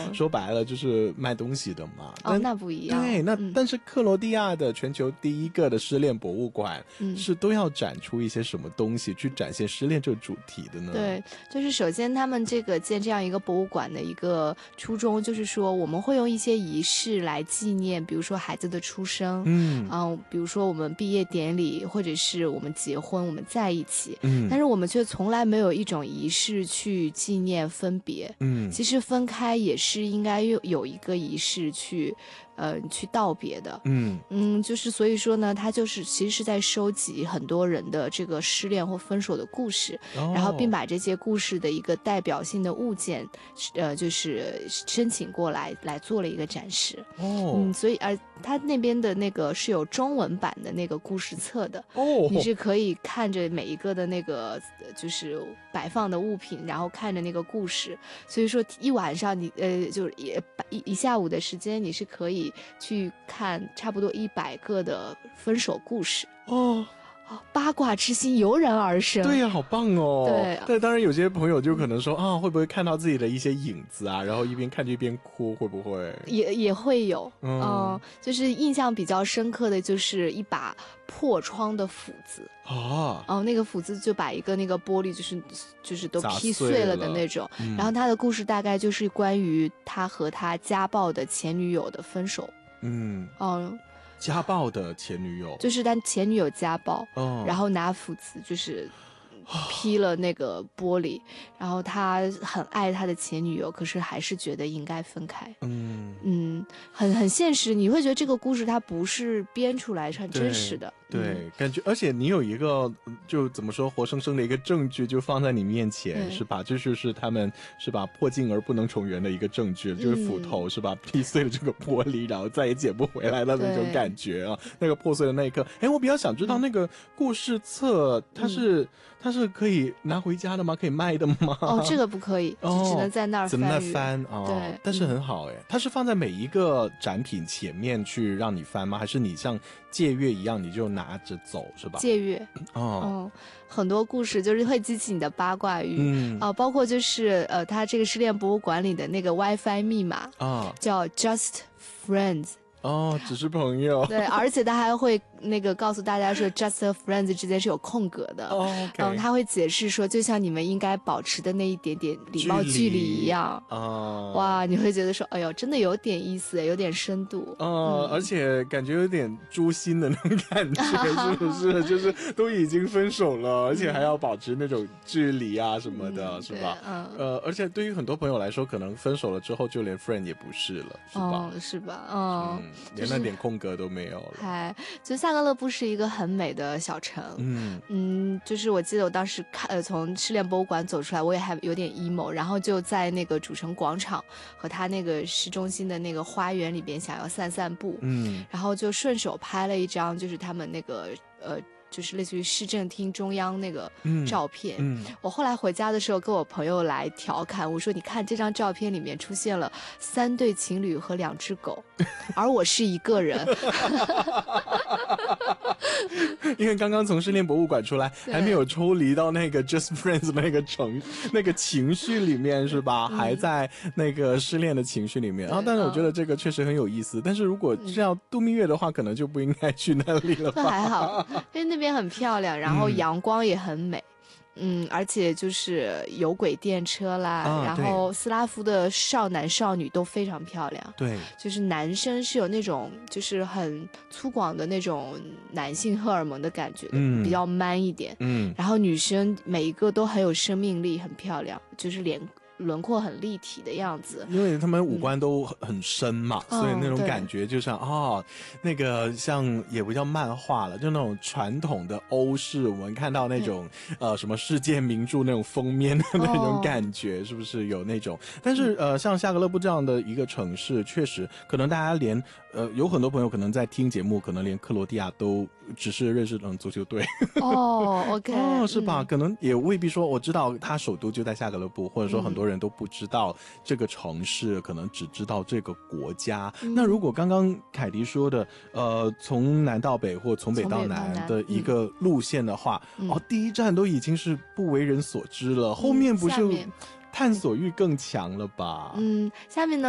说白了就是卖东西的嘛。 那不一样。 对，但是克罗地亚的全球第一个的失恋博物馆，是都要展出一些什么东西去展现失恋这个主题的呢？ 对，就是首先他们这个建这样一个博物馆的一个初衷，就是说我们会用一些仪式来纪念，比如说孩子的出生，比如说我们毕业典礼，或者是我们结婚，我们在一起，但是我们却从来没有一种仪式去纪念分别。其实分开也是应该有一个仪式去道别的。就是所以说呢，他就是其实是在收集很多人的这个失恋或分手的故事，然后并把这些故事的一个代表性的物件，就是申请过来做了一个展示。所以他那边的那个是有中文版的那个故事册的。你是可以看着每一个的那个就是摆放的物品，然后看着那个故事。所以说一晚上你就是一下午的时间，你是可以去看差不多100个的分手故事。八卦之心油然而生。 对呀，好棒哦。 对， 但当然有些朋友就可能说会不会看到自己的一些影子啊，然后一边看就一边哭，会不会？ 也会有。就是印象比较深刻的就是一把破窗的斧子。那个斧子就把一个那个玻璃就是都劈碎了的那种。然后他的故事大概就是关于他和他家暴的前女友的分手。 家暴的前女友， 就是他前女友家暴，然后拿斧子就是劈了那个玻璃，然后他很爱他的前女友，可是还是觉得应该分开。很现实，你会觉得这个故事它不是编出来，是很真实的。 对，感觉而且你有一个就怎么说活生生的一个证据就放在你面前，是吧？这就是他们是吧破镜而不能重圆的一个证据，就是斧头是吧劈碎了这个玻璃，然后再也捡不回来的那种感觉啊。那个破碎的那一刻，我比较想知道那个故事册它是可以拿回家的吗？可以卖的吗？ 这个不可以，只能在那儿翻。对，但是很好它是放在每一个展品前面去让你翻吗？还是你像借阅一样你就拿着走是吧？ 借阅。很多故事就是会激起你的八卦欲。包括就是它这个失恋博物馆里的那个 WiFi 密码叫 Just Friends。 只是朋友。 对，而且他还会那个告诉大家说 just a friends 之间是有空格的。他会解释说就像你们应该保持的那一点点礼貌距离一样。哇，你会觉得说哎呦真的有点意思，有点深度。 而且感觉有点诛心的那种感觉是不是？就是都已经分手了，而且还要保持那种距离啊什么的，是吧？而且对于很多朋友来说，可能分手了之后就连 friend 也不是了，是吧？ 是吧？ 连那点空格都没有了。 就萨格勒布是一个很美的小城。就是我记得我当时从失恋博物馆走出来，我也还有点 emo， 然后就在那个主城广场和他那个市中心的那个花园里边想要散散步。然后就顺手拍了一张就是他们那个就是类似于市政厅中央那个照片。我后来回家的时候跟我朋友来调侃，我说你看这张照片里面出现了3对情侣和2只狗，而我是一个人。 因为刚刚从失恋博物馆出来，还没有抽离到那个 Just Friends 那个情绪里面是吧？还在那个失恋的情绪里面。但是我觉得这个确实很有意思。但是如果这样度蜜月的话，可能就不应该去那里了吧？ 还好，因为那边很漂亮，然后阳光也很美。而且就是有轨电车啦，然后斯拉夫的少男少女都非常漂亮。 对， 就是男生是有那种就是很粗犷的那种男性荷尔蒙的感觉的，比较 man 一点。然后女生每一个都很有生命力，很漂亮，就是脸轮廓很立体的样子， 因为他们五官都很深嘛，所以那种感觉就像那个像也不叫漫画了，就那种传统的欧式，我们看到那种什么世界名著那种封面的那种感觉，是不是有那种？但是像夏格勒布这样的一个城市，确实可能大家连有很多朋友可能在听节目，可能连克罗地亚都只是认识足球队。 OK， 是吧？可能也未必说我知道他首都就在夏格勒布，或者说很多人都不知道这个城市，可能只知道这个国家。那如果刚刚凯迪说的从南到北或从北到南的一个路线的话，第一站都已经是不为人所知了，后面不是探索欲更强了吧？ 下面呢